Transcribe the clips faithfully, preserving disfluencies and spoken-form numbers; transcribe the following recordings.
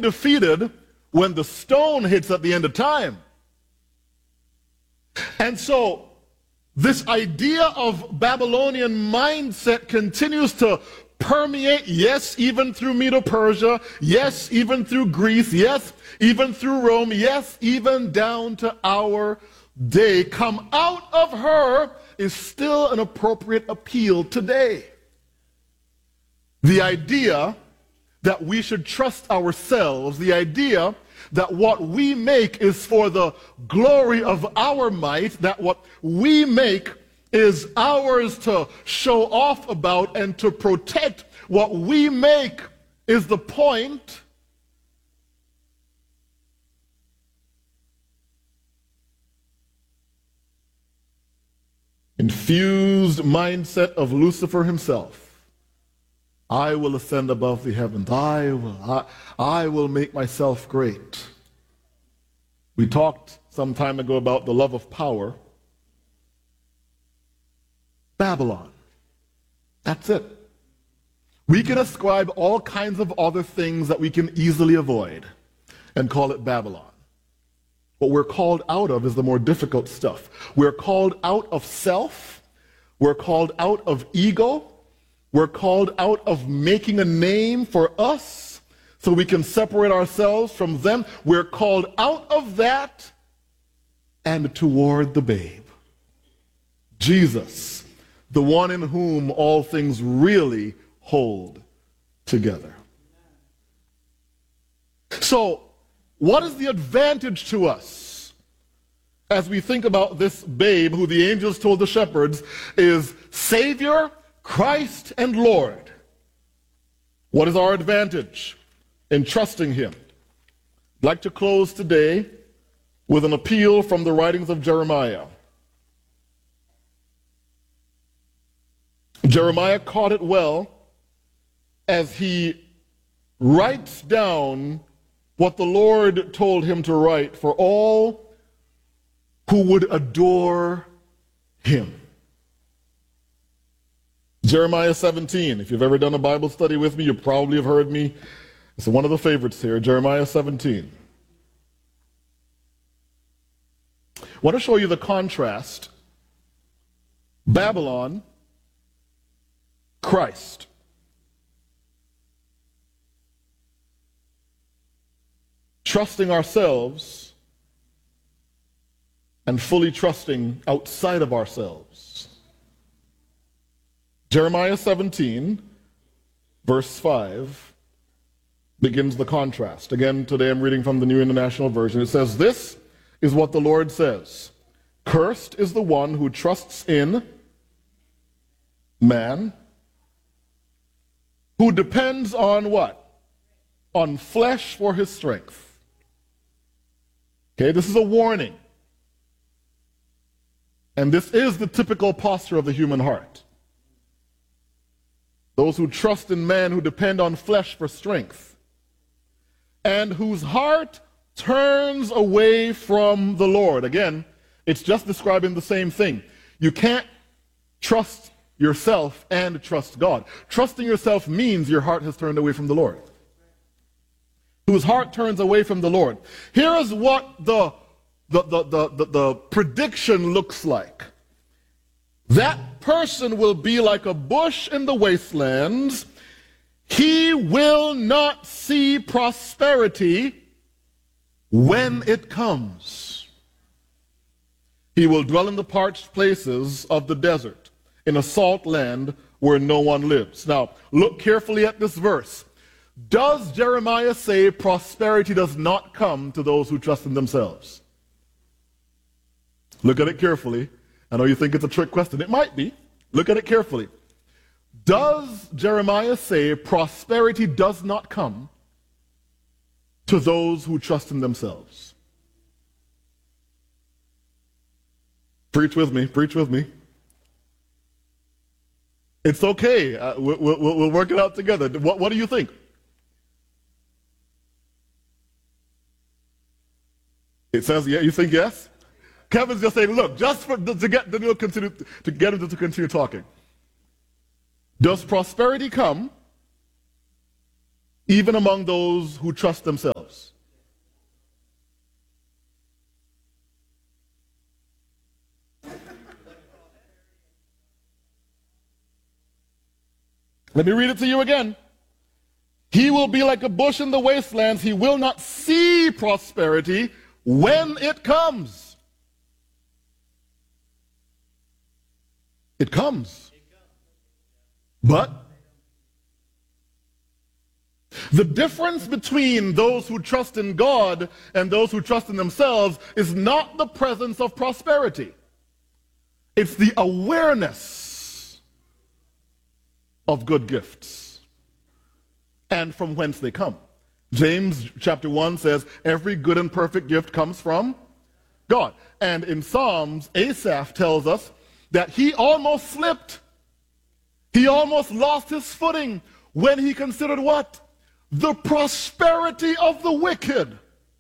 defeated when the stone hits at the end of time. And so, this idea of Babylonian mindset continues to permeate, yes, even through Medo-Persia, yes, even through Greece, yes, even through Rome, yes, even down to our day. Come out of her is still an appropriate appeal today. The idea that we should trust ourselves, the idea that what we make is for the glory of our might, that what we make is ours to show off about and to protect. What we make is the point. Infused mindset of Lucifer himself. I will ascend above the heavens. I will, I, I will make myself great. We talked some time ago about the love of power. Babylon. That's it. We can ascribe all kinds of other things that we can easily avoid and call it Babylon. What we're called out of is the more difficult stuff. We're called out of self. We're called out of ego. We're called out of making a name for us so we can separate ourselves from them. We're called out of that and toward the babe. Jesus, the one in whom all things really hold together. So, what is the advantage to us as we think about this babe who the angels told the shepherds is Savior, Christ, and Lord? What is our advantage in trusting him? I'd like to close today with an appeal from the writings of Jeremiah. Jeremiah caught it well as he writes down what the Lord told him to write for all who would adore him. Jeremiah seventeen. If you've ever done a Bible study with me, you probably have heard me. It's one of the favorites here, Jeremiah seventeen. I want to show you the contrast. Babylon, Christ. Trusting ourselves and fully trusting outside of ourselves. Jeremiah seventeen, verse five, begins the contrast. Again, today I'm reading from the New International Version. It says, "This is what the Lord says. Cursed is the one who trusts in man, who depends on what? On flesh for his strength." Okay, this is a warning. And this is the typical posture of the human heart. Those who trust in man, who depend on flesh for strength, and whose heart turns away from the Lord. Again, it's just describing the same thing. You can't trust yourself and trust God. Trusting yourself means your heart has turned away from the Lord. Whose heart turns away from the Lord. Here is what the, the, the, the, the, the prediction looks like. That person will be like a bush in the wastelands. He will not see prosperity when it comes. He will dwell in the parched places of the desert, in a salt land where no one lives. Now, look carefully at this verse. Does Jeremiah say prosperity does not come to those who trust in themselves? Look at it carefully. I know you think it's a trick question. It might be. Look at it carefully. Does Jeremiah say prosperity does not come to those who trust in themselves? Preach with me. Preach with me. It's okay. Uh, we'll, we'll, we'll work it out together. What, what do you think? It says, yeah, you think yes? Kevin's just saying, look, just for, to get the to continue to get him to continue talking. Does prosperity come even among those who trust themselves? Let me read it to you again. He will be like a bush in the wastelands. He will not see prosperity when it comes. It comes. But the difference between those who trust in God and those who trust in themselves is not the presence of prosperity. It's the awareness of good gifts and from whence they come. James chapter one says, every good and perfect gift comes from God. And in Psalms, Asaph tells us that he almost slipped. He almost lost his footing when he considered what? The prosperity of the wicked.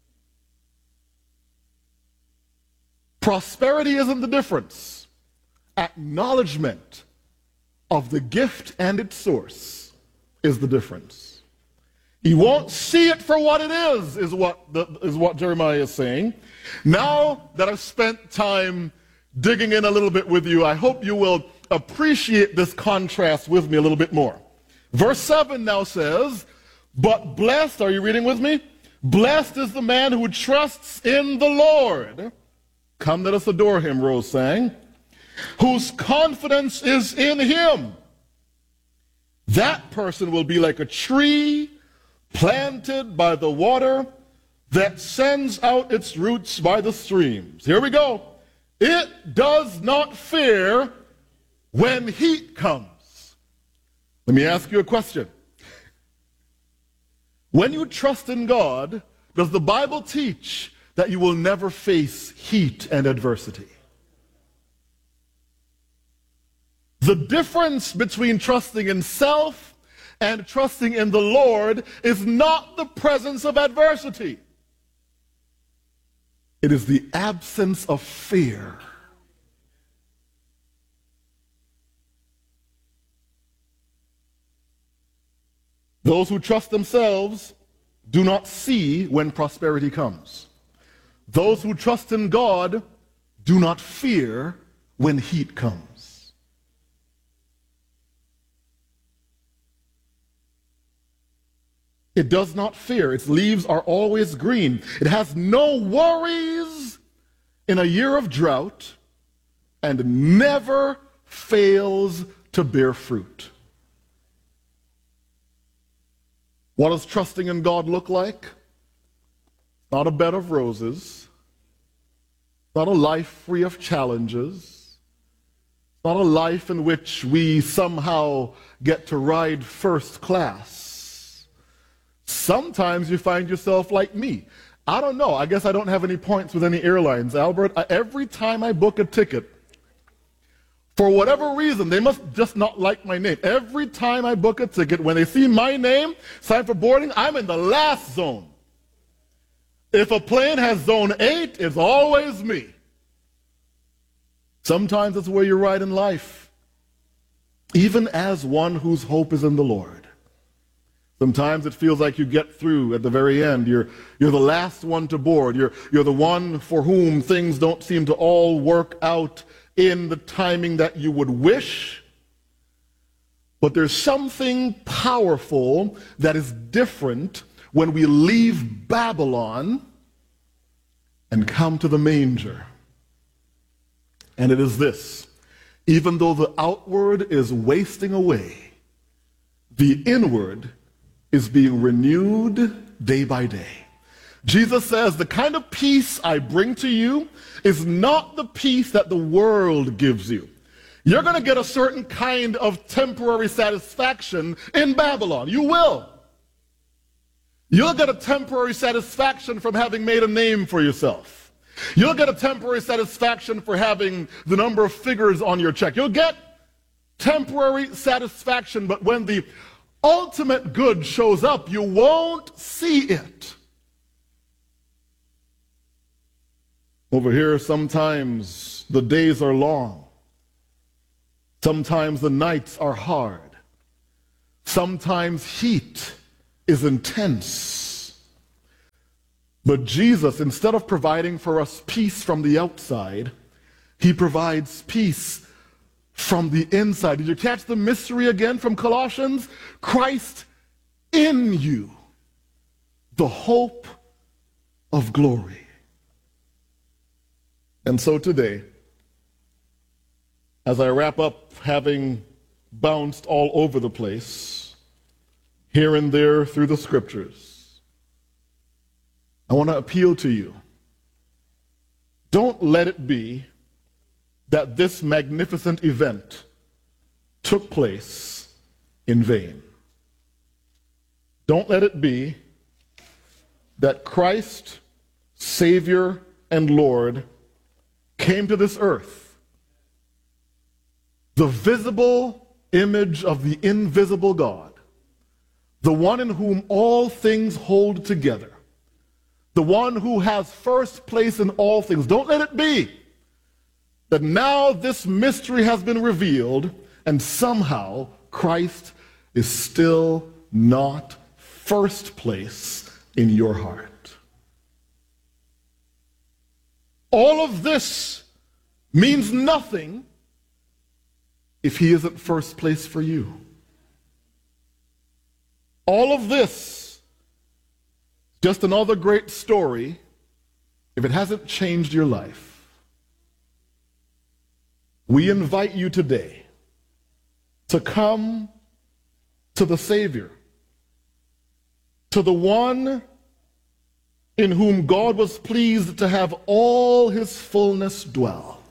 Prosperity isn't the difference. Acknowledgement of the gift and its source is the difference. He won't see it for what it is, is what, the, is what Jeremiah is saying. Now that I've spent time digging in a little bit with you, I hope you will appreciate this contrast with me a little bit more. Verse seven now says, but blessed, are you reading with me? Blessed is the man who trusts in the Lord. Come, let us adore him, Rose sang. Whose confidence is in him. That person will be like a tree planted by the water that sends out its roots by the streams. Here we go. It does not fear when heat comes. Let me ask you a question. When you trust in God, does the Bible teach that you will never face heat and adversity? The difference between trusting in self and trusting in the Lord is not the presence of adversity. It is the absence of fear. Those who trust themselves do not see when prosperity comes. Those who trust in God do not fear when heat comes. It does not fear. Its leaves are always green. It has no worries in a year of drought and never fails to bear fruit. What does trusting in God look like? Not a bed of roses. Not a life free of challenges. Not a life in which we somehow get to ride first class. Sometimes you find yourself like me. I don't know. I guess I don't have any points with any airlines, Albert. I, every time I book a ticket, for whatever reason, they must just not like my name. Every time I book a ticket, when they see my name, sign for boarding, I'm in the last zone. If a plane has zone eight, it's always me. Sometimes it's where you ride in life, even as one whose hope is in the Lord. Sometimes it feels like you get through at the very end. You're, you're the last one to board. You're, you're the one for whom things don't seem to all work out in the timing that you would wish. But there's something powerful that is different when we leave Babylon and come to the manger. And it is this: even though the outward is wasting away, the inward is being renewed day by day. Jesus says, the kind of peace I bring to you is not the peace that the world gives you. You're going to get a certain kind of temporary satisfaction in Babylon. You will. You'll get a temporary satisfaction from having made a name for yourself. You'll get a temporary satisfaction for having the number of figures on your check. You'll get temporary satisfaction, but when the ultimate good shows up, you won't see it. Over here, sometimes the days are long. Sometimes the nights are hard. Sometimes heat is intense. But Jesus, instead of providing for us peace from the outside, he provides peace from the inside. Did you catch the mystery again from Colossians? Christ in you, the hope of glory. And so today, as I wrap up, having bounced all over the place, here and there through the scriptures, I want to appeal to you. Don't let it be that this magnificent event took place in vain. Don't let it be that Christ, Savior and Lord, came to this earth, the visible image of the invisible God, the one in whom all things hold together, the one who has first place in all things. Don't let it be that now this mystery has been revealed and somehow Christ is still not first place in your heart. All of this means nothing if he isn't first place for you. All of this, just another great story, if it hasn't changed your life. We invite you today to come to the Savior, to the one in whom God was pleased to have all his fullness dwell.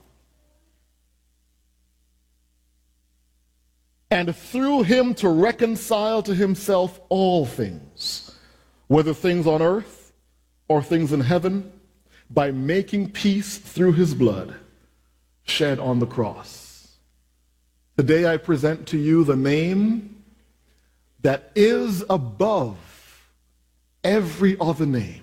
And through him to reconcile to himself all things, whether things on earth or things in heaven, by making peace through his blood shed on the cross. Today I present to you the name that is above every other name,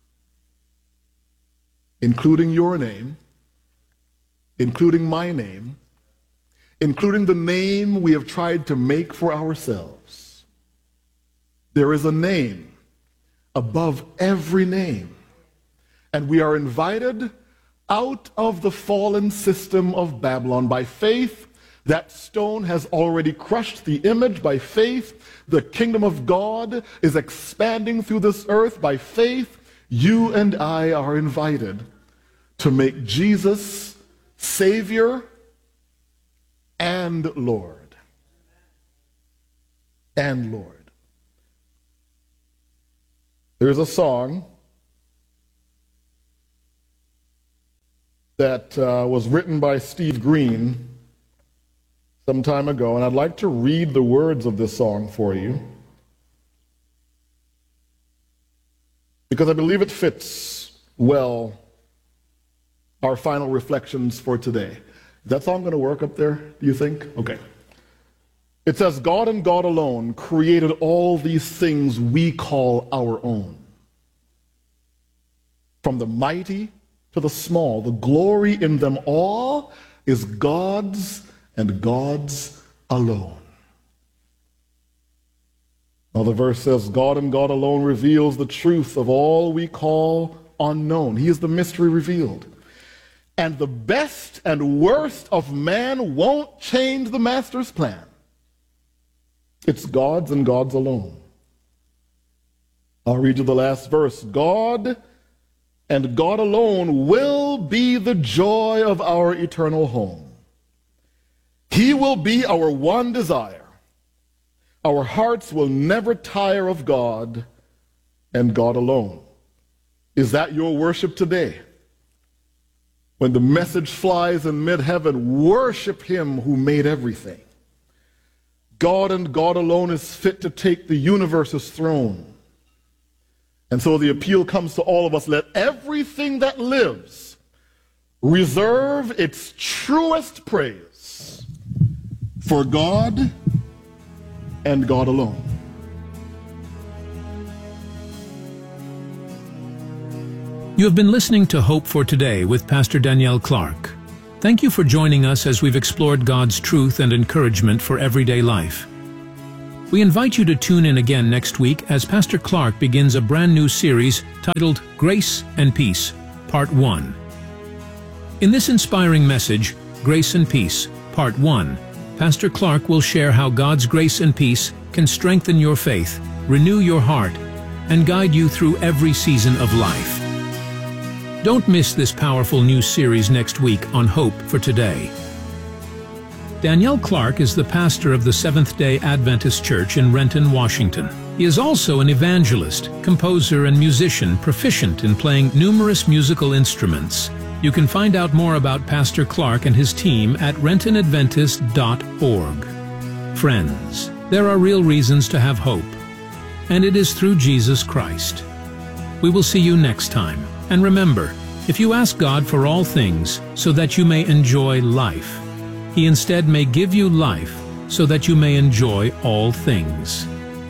including your name, including my name, including the name we have tried to make for ourselves. There is a name above every name, and we are invited out of the fallen system of Babylon. By faith, that stone has already crushed the image. By faith, the kingdom of God is expanding through this earth. By faith, you and I are invited to make Jesus Savior and Lord. And Lord. There's a song that uh, was written by Steve Green some time ago, and I'd like to read the words of this song for you because I believe it fits well our final reflections for today. Is that song going to work up there, do you think? Okay. It says, God and God alone created all these things we call our own. From the mighty to the small, the glory in them all is God's and God's alone. Now the verse says, God and God alone reveals the truth of all we call unknown. He is the mystery revealed. And the best and worst of man won't change the master's plan. It's God's and God's alone. I'll read you the last verse. God and God alone will be the joy of our eternal home. He will be our one desire. Our hearts will never tire of God and God alone. Is that your worship today? When the message flies in mid-heaven, worship him who made everything. God and God alone is fit to take the universe's throne. And so the appeal comes to all of us. Let everything that lives reserve its truest praise for God and God alone. You have been listening to Hope for Today with Pastor Danielle Clark. Thank you for joining us as we've explored God's truth and encouragement for everyday life. We invite you to tune in again next week as Pastor Clark begins a brand new series titled Grace and Peace, Part one. In this inspiring message, Grace and Peace, Part one, Pastor Clark will share how God's grace and peace can strengthen your faith, renew your heart, and guide you through every season of life. Don't miss this powerful new series next week on Hope for Today. Danielle Clark is the pastor of the Seventh-day Adventist Church in Renton, Washington. He is also an evangelist, composer, and musician proficient in playing numerous musical instruments. You can find out more about Pastor Clark and his team at renton adventist dot org. Friends, there are real reasons to have hope, and it is through Jesus Christ. We will see you next time. And remember, if you ask God for all things so that you may enjoy life, He instead may give you life so that you may enjoy all things.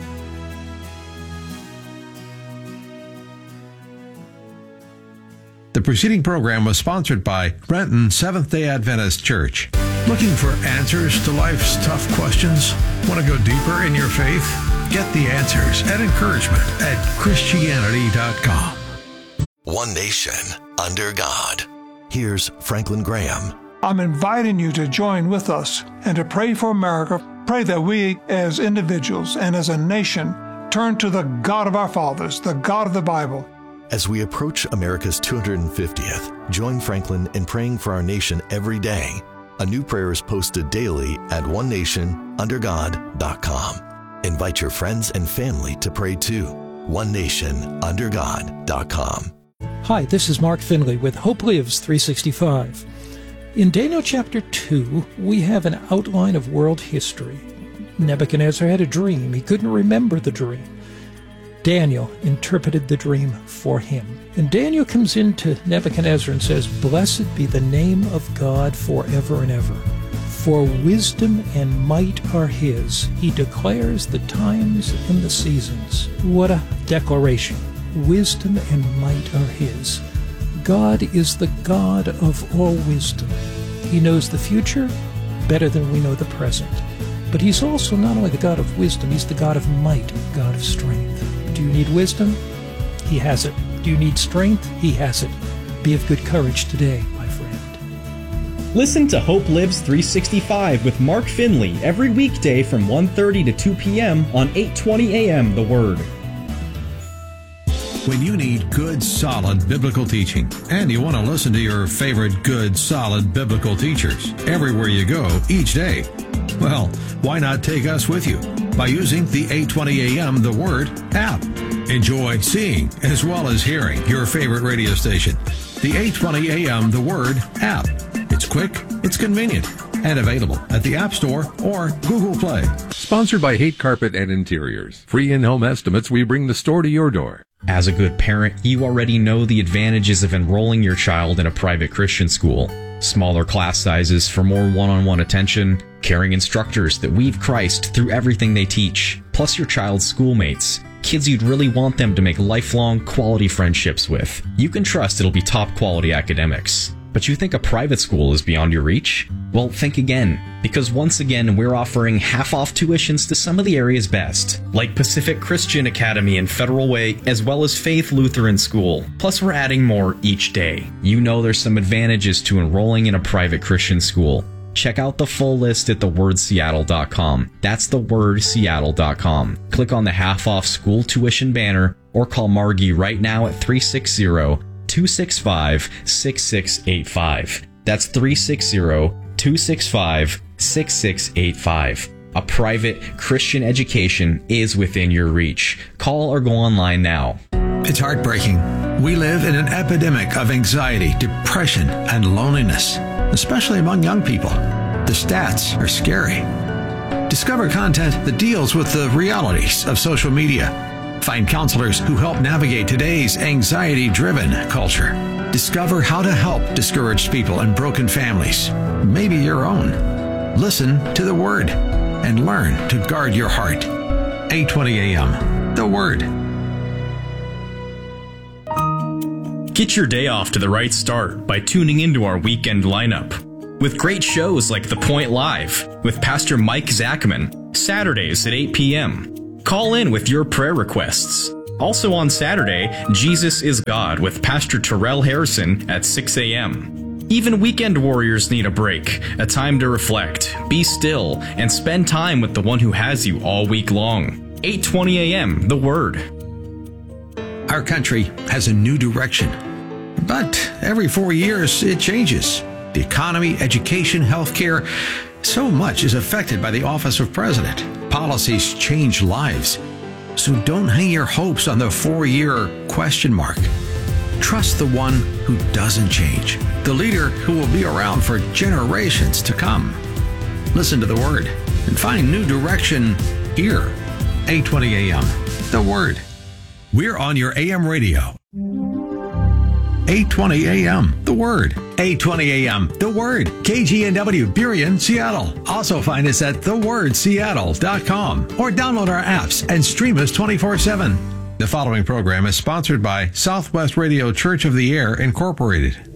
The preceding program was sponsored by Renton Seventh-day Adventist Church. Looking for answers to life's tough questions? Want to go deeper in your faith? Get the answers and encouragement at Christianity dot com. One nation under God. Here's Franklin Graham. I'm inviting you to join with us and to pray for America. Pray that we as individuals and as a nation turn to the God of our fathers, the God of the Bible. As we approach America's two hundred fiftieth, join Franklin in praying for our nation every day. A new prayer is posted daily at one nation under god dot com. Invite your friends and family to pray too. one nation under god dot com. Hi, this is Mark Finley with Hope Lives three sixty-five. In Daniel chapter two, we have an outline of world history. Nebuchadnezzar had a dream. He couldn't remember the dream. Daniel interpreted the dream for him. And Daniel comes into Nebuchadnezzar and says, "Blessed be the name of God forever and ever. For wisdom and might are his. He declares the times and the seasons." What a declaration. Wisdom and might are his. God is the God of all wisdom. He knows the future better than we know the present. But he's also not only the God of wisdom, he's the God of might, God of strength. Do you need wisdom? He has it. Do you need strength? He has it. Be of good courage today, my friend. Listen to Hope Lives three sixty-five with Mark Finley every weekday from one thirty to two p.m. on eight twenty a.m. The Word. When you need good, solid biblical teaching, and you want to listen to your favorite good, solid biblical teachers everywhere you go each day, well, why not take us with you by using the eight twenty a.m. The Word app? Enjoy seeing as well as hearing your favorite radio station. The eight twenty a.m. The Word app. It's quick, it's convenient, and available at the App Store or Google Play. Sponsored by Hate Carpet and Interiors. Free in-home estimates, we bring the store to your door. As a good parent, you already know the advantages of enrolling your child in a private Christian school. Smaller class sizes for more one-on-one attention, caring instructors that weave Christ through everything they teach, plus your child's schoolmates, kids you'd really want them to make lifelong quality friendships with. You can trust it'll be top quality academics. But you think a private school is beyond your reach? Well, think again, because once again, we're offering half-off tuitions to some of the area's best, like Pacific Christian Academy and Federal Way, as well as Faith Lutheran School. Plus, we're adding more each day. You know there's some advantages to enrolling in a private Christian school. Check out the full list at the word seattle dot com. That's the word seattle dot com. Click on the half-off school tuition banner, or call Margie right now at three six zero, two six five, six six eight five. That's three six zero, two six five, six six eight five. A private Christian education is within your reach. Call or go online now. It's heartbreaking. We live in an epidemic of anxiety, depression, and loneliness, especially among young people. The stats are scary. Discover content that deals with the realities of social media. Find counselors who help navigate today's anxiety-driven culture. Discover how to help discouraged people and broken families, maybe your own. Listen to the Word and learn to guard your heart. eight twenty a.m. The Word. Get your day off to the right start by tuning into our weekend lineup. With great shows like The Point Live with Pastor Mike Zachman, Saturdays at eight p.m. Call in with your prayer requests. Also on Saturday, Jesus is God with Pastor Terrell Harrison at six a.m. Even weekend warriors need a break, a time to reflect, be still, and spend time with the one who has you all week long. eight twenty a.m. The Word. Our country has a new direction, but every four years it changes. The economy, education, healthcare, so much is affected by the office of president. Policies change lives. So don't hang your hopes on the four-year question mark. Trust the one who doesn't change, the leader who will be around for generations to come. Listen to the Word and find new direction here. eight twenty a.m. The Word. We're on your A M radio. eight twenty a.m. The Word. eight twenty a.m. The Word. K G N W Burien, Seattle. Also find us at the word seattle dot com or download our apps and stream us twenty-four seven. The following program is sponsored by Southwest Radio Church of the Air, Incorporated.